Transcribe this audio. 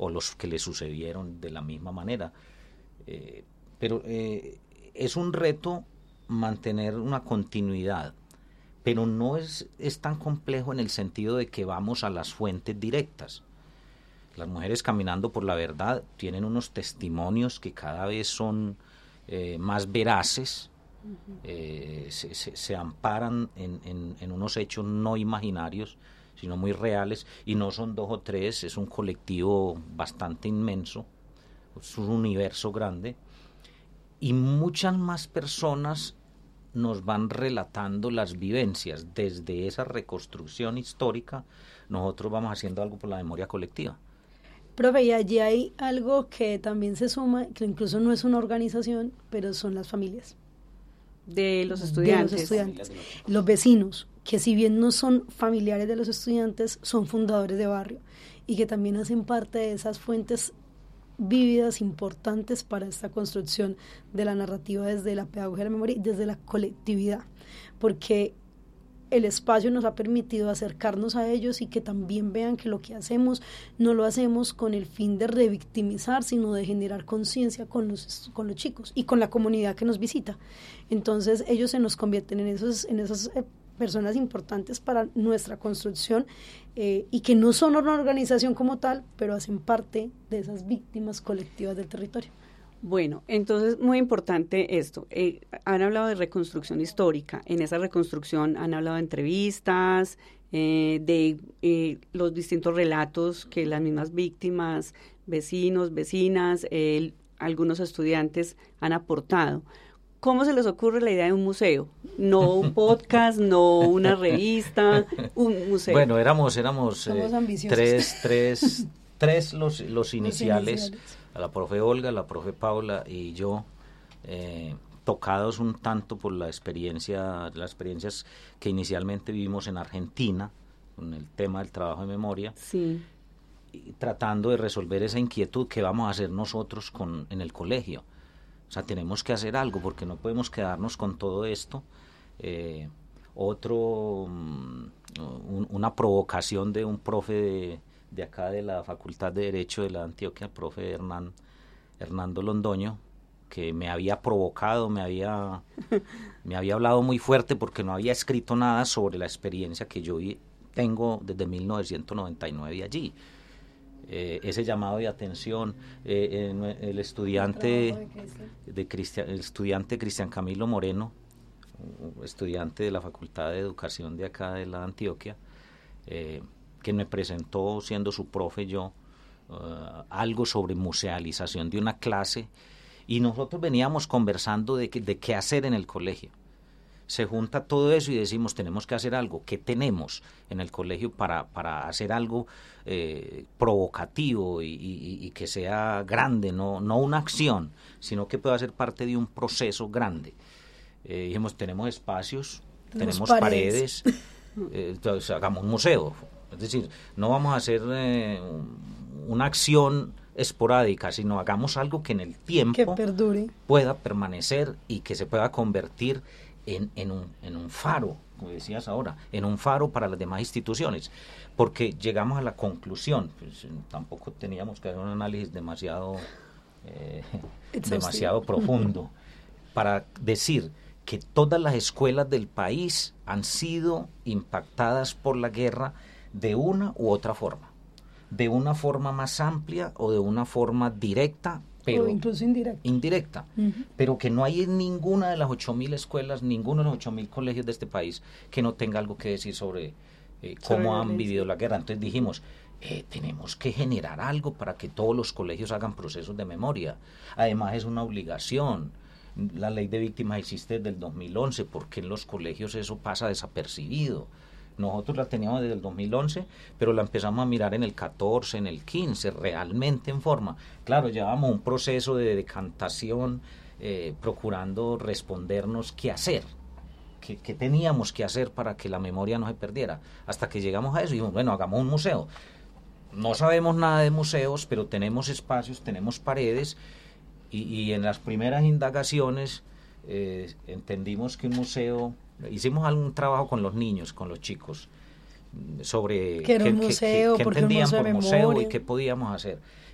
o los que le sucedieron de la misma manera. Pero es un reto mantener una continuidad, pero no es tan complejo en el sentido de que vamos a las fuentes directas. Las mujeres caminando por la verdad tienen unos testimonios que cada vez son más veraces, se amparan en unos hechos no imaginarios, sino muy reales, y no son 2 o 3, es un colectivo bastante inmenso, es un universo grande, y muchas más personas nos van relatando las vivencias. Desde esa reconstrucción histórica, nosotros vamos haciendo algo por la memoria colectiva. Profe, y allí hay algo que también se suma, que incluso no es una organización, pero son las familias. De los estudiantes. De los estudiantes. Los vecinos, que si bien no son familiares de los estudiantes, son fundadores de barrio y que también hacen parte de esas fuentes vívidas, importantes para esta construcción de la narrativa desde la pedagogía de la memoria y desde la colectividad, porque el espacio nos ha permitido acercarnos a ellos y que también vean que lo que hacemos no lo hacemos con el fin de revictimizar, sino de generar conciencia con los chicos y con la comunidad que nos visita. Entonces ellos se nos convierten en esas personas importantes para nuestra construcción, y que no son una organización como tal, pero hacen parte de esas víctimas colectivas del territorio. Bueno, entonces muy importante esto. Han hablado de reconstrucción histórica. En esa reconstrucción han hablado de entrevistas, de los distintos relatos que las mismas víctimas, vecinos, vecinas, algunos estudiantes han aportado. ¿Cómo se les ocurre la idea de un museo? No un podcast, no una revista, un museo. Bueno, éramos tres los iniciales. A la profe Olga, la profe Paula y yo, tocados un tanto por las experiencias que inicialmente vivimos en Argentina, con el tema del trabajo de memoria, sí, y tratando de resolver esa inquietud que vamos a hacer nosotros en el colegio. O sea, tenemos que hacer algo porque no podemos quedarnos con todo esto. Una provocación de un profe de acá de la Facultad de Derecho de la Antioquia, el profe Hernando Londoño, que me había provocado, me había hablado muy fuerte porque no había escrito nada sobre la experiencia que yo tengo desde 1999 allí. Ese llamado de atención, el estudiante Cristian Camilo Moreno, estudiante de la Facultad de Educación de acá de la Antioquia, que me presentó, siendo su profe yo, algo sobre musealización de una clase, y nosotros veníamos conversando de qué hacer en el colegio. Se junta todo eso y decimos, tenemos que hacer algo. ¿Qué tenemos en el colegio para hacer algo provocativo y que sea grande? No una acción, sino que pueda ser parte de un proceso grande. Dijimos, tenemos espacios, tenemos paredes, entonces hagamos un museo. Es decir, no vamos a hacer una acción esporádica, sino hagamos algo que en el tiempo que perdure, pueda permanecer y que se pueda convertir en un faro, como decías ahora, en un faro para las demás instituciones, porque llegamos a la conclusión, pues, tampoco teníamos que hacer un análisis demasiado profundo, para decir que todas las escuelas del país han sido impactadas por la guerra de una u otra forma, de una forma más amplia o de una forma directa, pero o incluso indirecta, pero que no hay en ninguna de las 8.000 escuelas, ninguno de los 8.000 colegios de este país que no tenga algo que decir sobre cómo han vivido la guerra. Entonces dijimos, tenemos que generar algo para que todos los colegios hagan procesos de memoria. Además es una obligación. La ley de víctimas existe desde el 2011, porque en los colegios eso pasa desapercibido. Nosotros la teníamos desde el 2011, pero la empezamos a mirar en el 14, en el 15, realmente en forma. Claro, llevamos un proceso de decantación, procurando respondernos qué hacer, qué teníamos que hacer para que la memoria no se perdiera. Hasta que llegamos a eso y dijimos, bueno, hagamos un museo. No sabemos nada de museos, pero tenemos espacios, tenemos paredes, y en las primeras indagaciones entendimos que un museo... Hicimos algún trabajo con los niños, con los chicos, sobre qué entendían por museo y qué podíamos hacer.